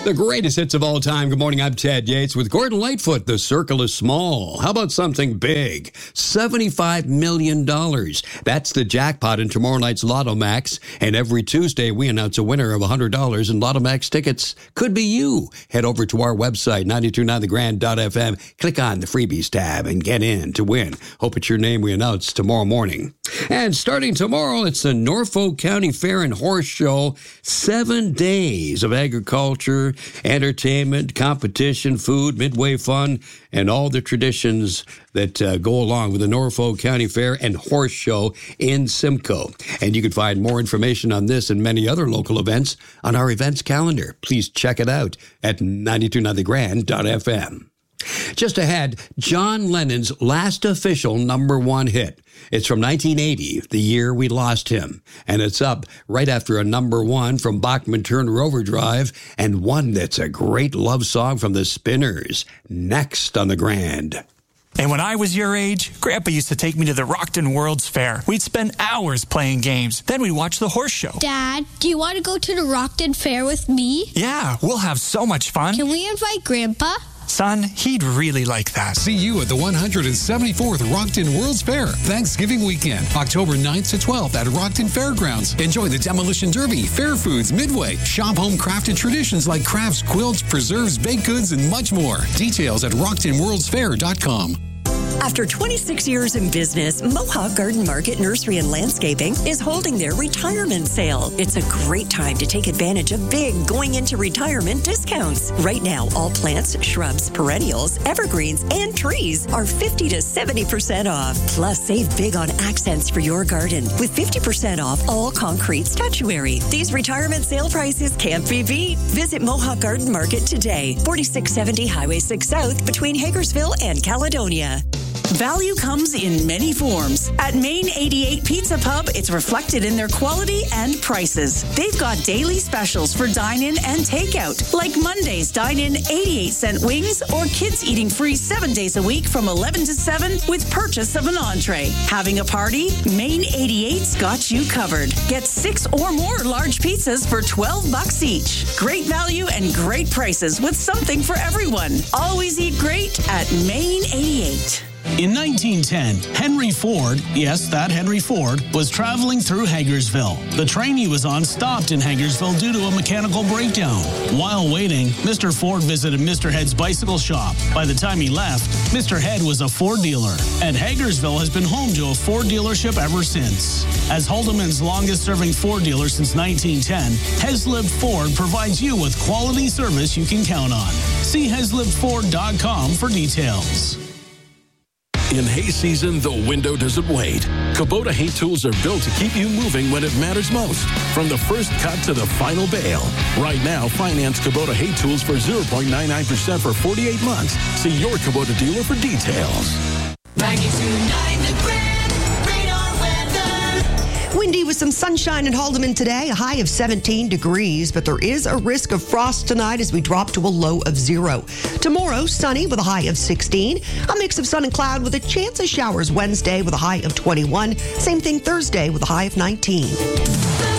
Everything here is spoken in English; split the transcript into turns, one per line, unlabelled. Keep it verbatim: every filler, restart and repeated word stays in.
The greatest hits of all time. Good morning, I'm Ted Yates with Gordon Lightfoot. The circle is small. How about something big? seventy-five million dollars. That's the jackpot in tomorrow night's Lotto Max. And every Tuesday, we announce a winner of one hundred dollars in Lotto Max tickets. Could be you. Head over to our website, nine two nine the grand dot f m. Click on the freebies tab and get in to win. Hope it's your name we announce tomorrow morning. And starting tomorrow, it's the Norfolk County Fair and Horse Show. Seven days of agriculture, entertainment, competition, food, midway fun, and all the traditions that uh, go along with the Norfolk County Fair and Horse Show in Simcoe. And you can find more information on this and many other local events on our events calendar. Please check it out at nine two nine the grand dot f m. Just ahead, John Lennon's last official number one hit. It's from nineteen eighty, the year we lost him. And it's up right after a number one from Bachman Turner Overdrive and one that's a great love song from the Spinners, Next on the Grand.
And when I was your age, Grandpa used to take me to the Rockton World's Fair. We'd spend hours playing games. Then we'd watch the horse show.
Dad, do you want to go to the Rockton Fair with me?
Yeah, we'll have so much fun.
Can we invite Grandpa?
Son, he'd really like that.
See you at the one hundred seventy-fourth Rockton World's Fair, Thanksgiving weekend, October ninth to twelfth at Rockton Fairgrounds. Enjoy the Demolition Derby, Fair Foods, Midway, shop home crafted traditions like crafts, quilts, preserves, baked goods, and much more. Details at rockton worlds fair dot com.
After twenty-six years in business, Mohawk Garden Market Nursery and Landscaping is holding their retirement sale. It's a great time to take advantage of big going into retirement discounts. Right now, all plants, shrubs, perennials, evergreens, and trees are fifty to seventy percent off. Plus, save big on accents for your garden with fifty percent off all concrete statuary. These retirement sale prices can't be beat. Visit Mohawk Garden Market today, forty-six seventy Highway six South between Hagersville and Caledonia.
Value comes in many forms. At Main eighty-eight Pizza Pub, it's reflected in their quality and prices. They've got daily specials for dine-in and takeout, like Monday's dine-in eighty-eight cent wings or kids eating free seven days a week from eleven to seven with purchase of an entree. Having a party? Main eighty-eight's got you covered. Get six or more large pizzas for twelve bucks each. Great value and great prices with something for everyone. Always eat great at Main eighty-eight.
In nineteen ten, Henry Ford, yes, that Henry Ford, was traveling through Hagersville. The train he was on stopped in Hagersville due to a mechanical breakdown. While waiting, Mister Ford visited Mister Head's bicycle shop. By the time he left, Mister Head was a Ford dealer, and Hagersville has been home to a Ford dealership ever since. As Haldeman's longest-serving Ford dealer since nineteen ten, Heslip Ford provides you with quality service you can count on. See heslip ford dot com for details.
In hay season, the window doesn't wait. Kubota hay tools are built to keep you moving when it matters most. From the first cut to the final bale. Right now, finance Kubota hay tools for zero point nine nine percent for forty-eight months. See your Kubota dealer for details.
ninety-two point nine The Grand, radar weather.
Windy with some sunshine in Haldeman today, a high of seventeen degrees, but there is a risk of frost tonight as we drop to a low of zero. Tomorrow, sunny with a high of sixteen, a mix of sun and cloud with a chance of showers Wednesday with a high of twenty-one, same thing Thursday with a high of nineteen.